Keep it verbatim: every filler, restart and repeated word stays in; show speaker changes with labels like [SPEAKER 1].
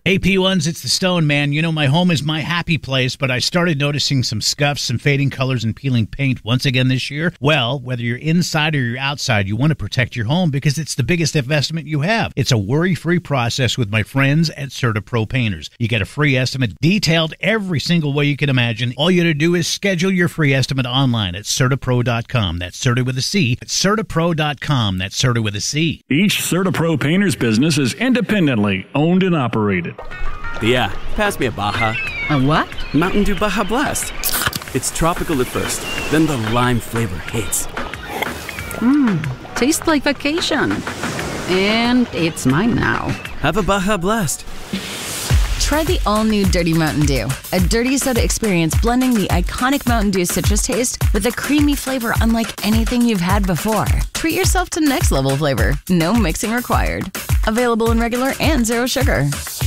[SPEAKER 1] Hey, P ones, it's the Stone Man. You know, my home is my happy place, but I started noticing some scuffs, some fading colors, and peeling paint once again this year. Well, whether you're inside or you're outside, you want to protect your home because it's the biggest investment you have. It's a worry-free process with my friends at CertaPro Painters. You get a free estimate detailed every single way you can imagine. All you got to do is schedule your free estimate online at CertaPro dot com. That's Certa with a C. At CertaPro dot com. That's Certa with a C.
[SPEAKER 2] Each CertaPro Painters business is independently owned and operated.
[SPEAKER 3] Yeah, pass me a Baja.
[SPEAKER 4] A what?
[SPEAKER 3] Mountain Dew Baja Blast. It's tropical at first, then the lime flavor hits.
[SPEAKER 4] Mmm, tastes like vacation. And it's mine now.
[SPEAKER 3] Have a Baja Blast.
[SPEAKER 5] Try the all-new Dirty Mountain Dew, a dirty soda experience blending the iconic Mountain Dew citrus taste with a creamy flavor unlike anything you've had before. Treat yourself to next level flavor. No mixing required. Available in regular and zero sugar.